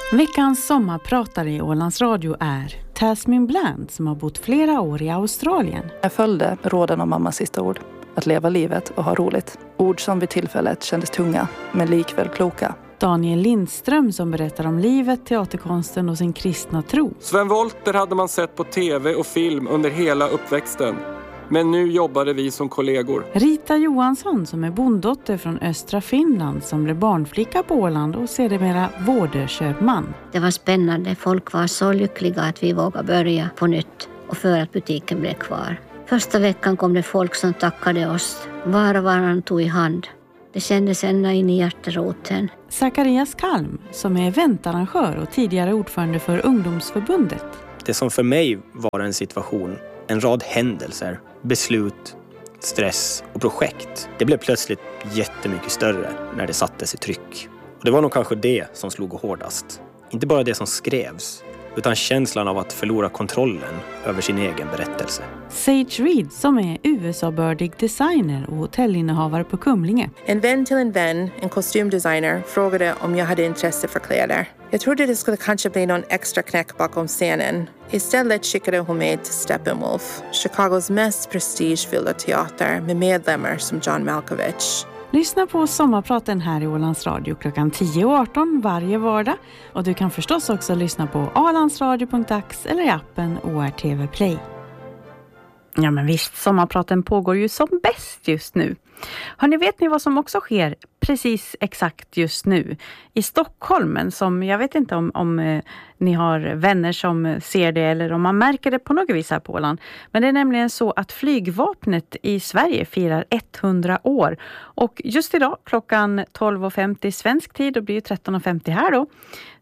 Veckans sommarpratare i Ålands Radio är Tasmin Bland som har bott flera år i Australien. Jag följde råden om mammas sista ord. Att leva livet och ha roligt. Ord som vid tillfället kändes tunga, men likväl kloka. Daniel Lindström som berättar om livet, teaterkonsten och sin kristna tro. Sven Wollter hade man sett på tv och film under hela uppväxten. Men nu jobbade vi som kollegor. Rita Johansson som är bonddotter från östra Finland som blev barnflicka på Åland och sedermera vårderköpman. Det var spännande. Folk var så lyckliga att vi vågade börja på nytt och för att butiken blev kvar. Första veckan kom det folk som tackade oss. Var och varann tog i hand. Det kändes ända in i hjärteroten. Zacharias Kalm som är eventarrangör och tidigare ordförande för ungdomsförbundet. Det som för mig var en situation, en rad händelser, beslut, stress och projekt. Det blev plötsligt jättemycket större när det sattes i tryck. Och det var nog kanske det som slog hårdast. Inte bara det som skrevs, utan känslan av att förlora kontrollen över sin egen berättelse. Sage Reed som är USA-bördig designer och hotellinnehavare på Kumlinge. En vän till en vän, en kostymdesigner, frågade om jag hade intresse för kläder. Jag trodde det skulle kanske bli någon extra knäck bakom scenen. Istället skickade hon mig till Steppenwolf, Chicagos mest prestigefyllda teater med medlemmar som John Malkovich. Lyssna på sommarpraten här i Ålands Radio klockan 10:18 varje vardag. Och du kan förstås också lyssna på alandsradio.ax eller i appen ORTV Play. Ja men visst, sommarpraten pågår ju som bäst just nu. Hörrni, vet ni vad som också sker precis exakt just nu? I Stockholm, som jag vet inte om ni har vänner som ser det eller om man märker det på något vis här på Åland. Men det är nämligen så att flygvapnet i Sverige firar 100 år. Och just idag klockan 12:50 svensk tid, och blir ju 13:50 här då,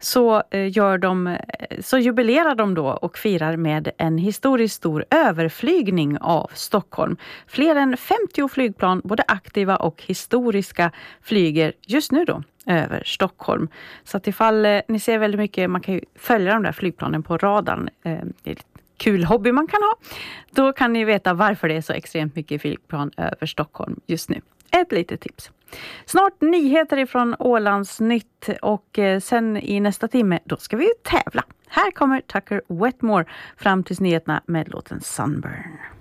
så jubilerar de då och firar med en historiskt stor överflygning av Stockholm. Fler än 50 flygplan, både aktiva och historiska, flyger just nu då över Stockholm. Så att ifall ni ser väldigt mycket, man kan ju följa de där flygplanen på radarn, det är ett kul hobby man kan ha, då kan ni veta varför det är så extremt mycket flygplan över Stockholm just nu. Ett litet tips. Snart nyheter ifrån Ålands Nytt, och sen i nästa timme då ska vi ju tävla. Här kommer Tucker Wetmore fram till nyheterna med låten Sunburn.